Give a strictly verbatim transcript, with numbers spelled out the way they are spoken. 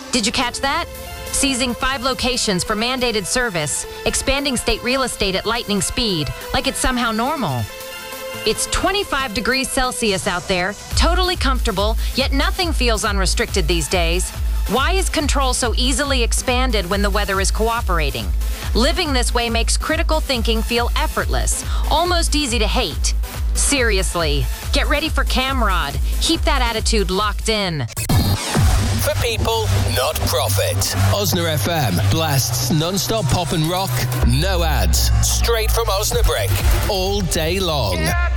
Did you catch that? Seizing five locations for mandated service, expanding state real estate at lightning speed, like it's somehow normal. It's twenty-five degrees Celsius out there, totally comfortable, yet nothing feels unrestricted these days. Why is control so easily expanded when the weather is cooperating? Living this way makes critical thinking feel effortless, almost easy to hate. Seriously, get ready for Camrod. Keep that attitude locked in. For people, not profit. Osna F M blasts non-stop pop and rock, no ads, straight from Osnabrück, all day long. Yeah.